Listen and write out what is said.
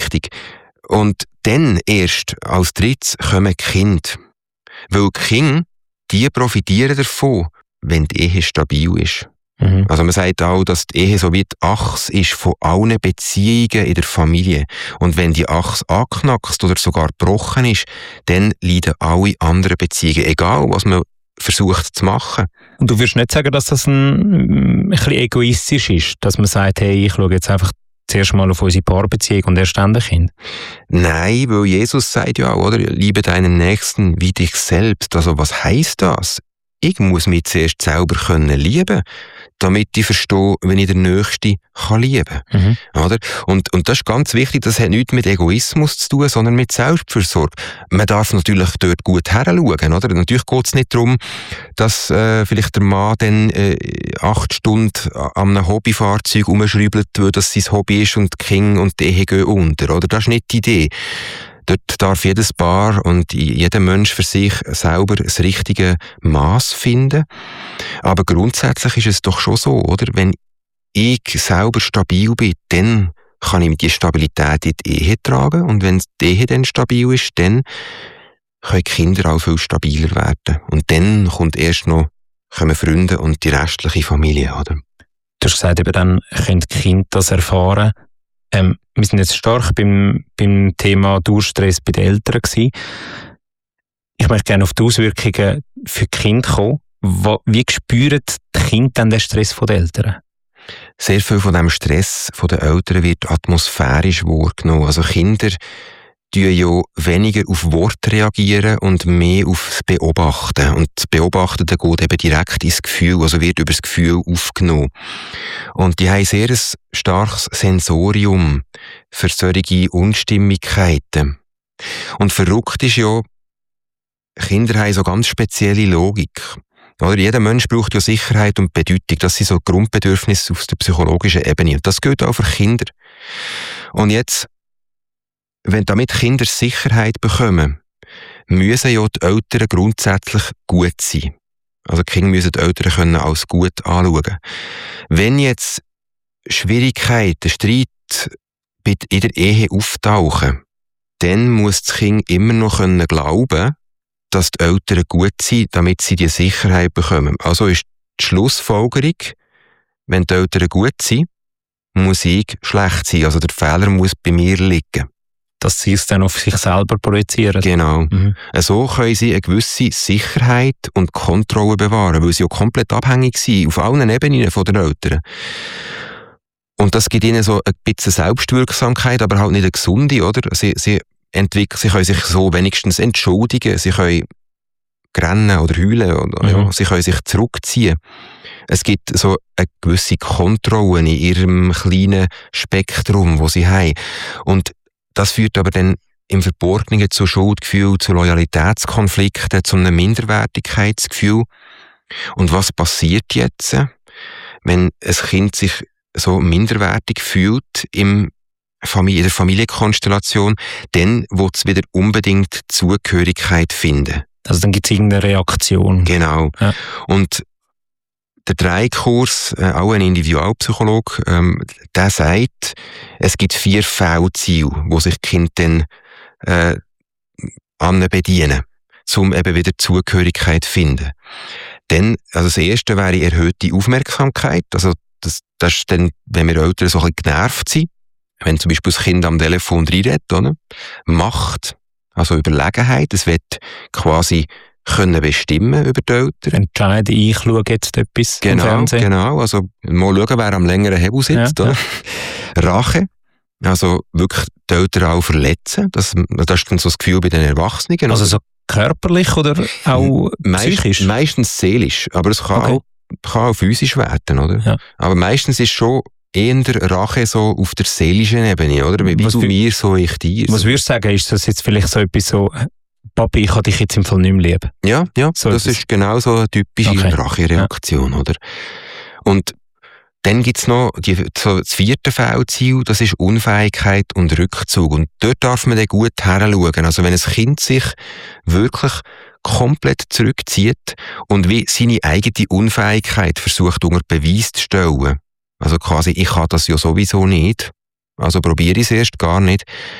wichtig. Und dann erst als drittes kommen die Kinder. Weil die Kinder, die profitieren davon, wenn die Ehe stabil ist. Also man sagt auch, dass die Ehe so wie die Achse ist von allen Beziehungen in der Familie. Und wenn die Achse angeknackst oder sogar gebrochen ist, dann leiden alle anderen Beziehungen, egal was man versucht zu machen. Und du würdest nicht sagen, dass das ein bisschen egoistisch ist, dass man sagt, hey, ich schaue jetzt einfach zuerst mal auf unsere Paarbeziehung und erst dann das Kind? Nein, weil Jesus sagt ja auch, oder? Liebe deinen Nächsten wie dich selbst. Also was heisst das? Ich muss mich zuerst selber lieben können, damit ich verstehe, wenn ich den Nächsten lieben kann. Oder? Und das ist ganz wichtig, das hat nichts mit Egoismus zu tun, sondern mit Selbstfürsorge. Man darf natürlich dort gut heranschauen, oder? Natürlich geht es nicht darum, dass vielleicht der Mann dann 8 Stunden an einem Hobbyfahrzeug rumschrübelt, weil das sein Hobby ist und die Kinder und die Ehe gehen unter, oder? Das ist nicht die Idee. Dort darf jedes Paar und jeder Mensch für sich selber das richtige Maß finden. Aber grundsätzlich ist es doch schon so, oder? Wenn ich selber stabil bin, dann kann ich die Stabilität in die Ehe tragen. Und wenn die Ehe dann stabil ist, dann können die Kinder auch viel stabiler werden. Und dann kommen Freunde und die restliche Familie, oder? Du hast gesagt, eben dann können die Kinder das erfahren. Wir sind jetzt stark beim Thema Dauerstress bei den Eltern gewesen. Ich möchte gerne auf die Auswirkungen für die Kinder kommen. Wie spüren die Kinder dann den Stress der Eltern? Sehr viel von dem Stress der Eltern wird atmosphärisch wahrgenommen. Also Kinder reagieren ja weniger auf Worte reagieren und mehr aufs Beobachten. Und das Beobachten geht eben direkt ins Gefühl, also wird über das Gefühl aufgenommen. Und die haben sehr ein starkes Sensorium für solche Unstimmigkeiten. Und verrückt ist ja, Kinder haben so ganz spezielle Logik. Oder jeder Mensch braucht ja Sicherheit und Bedeutung. Das sind so Grundbedürfnisse auf der psychologischen Ebene. Und das gilt auch für Kinder. Und jetzt, damit Kinder Sicherheit bekommen, müssen ja die Eltern grundsätzlich gut sein. Also die Kinder müssen die Eltern können als gut anschauen. Wenn jetzt Schwierigkeiten, Streit in der Ehe auftauchen, dann muss das Kind immer noch glauben, dass die Eltern gut sind, damit sie die Sicherheit bekommen. Also ist die Schlussfolgerung, wenn die Eltern gut sind, muss ich schlecht sein. Also der Fehler muss bei mir liegen. Dass sie es dann auf sich selber projizieren. Genau. So können sie eine gewisse Sicherheit und Kontrolle bewahren, weil sie ja komplett abhängig sind, auf allen Ebenen von den Eltern. Und das gibt ihnen so ein bisschen Selbstwirksamkeit, aber halt nicht eine gesunde, oder? Sie können sich so wenigstens entschuldigen, sie können rennen oder heulen, oder, sie können sich zurückziehen. Es gibt so eine gewisse Kontrolle in ihrem kleinen Spektrum, das sie haben. Und das führt aber dann im Verborgenen zu Schuldgefühl, zu Loyalitätskonflikten, zu einem Minderwertigkeitsgefühl. Und was passiert jetzt, wenn ein Kind sich so minderwertig fühlt in der Familienkonstellation? Dann will es wieder unbedingt Zugehörigkeit finden. Also dann gibt es irgendeine Reaktion. Genau. Ja. Und der Dreikurs, auch ein Individualpsychologe, der sagt, es gibt 4 Fehlziele, wo sich die Kinder dann bedienen, um eben wieder Zugehörigkeit zu finden. Dann, also das erste wäre erhöhte Aufmerksamkeit. Also das ist dann, wenn wir Eltern so ein bisschen genervt sind, wenn zum Beispiel das Kind am Telefon reinredet, oder? Macht, also Überlegenheit, es wird quasi können bestimmen über die Eltern. Entscheiden, ich schaue jetzt etwas im Fernsehen. Genau, also mal schauen, wer am längeren Hebel sitzt. Ja. Rache, also wirklich die Eltern auch verletzen. Das ist dann so das Gefühl bei den Erwachsenen. Also so körperlich oder auch psychisch? Meistens seelisch, aber es kann auch physisch werden, oder? Ja. Aber meistens ist schon eher Rache so auf der seelischen Ebene, oder? Wie du mir, so ich dir. Was würdest du sagen, ist das jetzt vielleicht so etwas so, Papi, ich habe dich jetzt im Fall nicht mehr lieb? Ja, so das ist genau so eine typische Rachereaktion, oder? Und dann gibt's noch das 4. Fehlziel, das ist Unfähigkeit und Rückzug. Und dort darf man dann gut heranschauen. Also wenn ein Kind sich wirklich komplett zurückzieht und wie seine eigene Unfähigkeit versucht unter Beweis zu stellen, also quasi, ich kann das ja sowieso nicht, also probiere ich es erst gar nicht,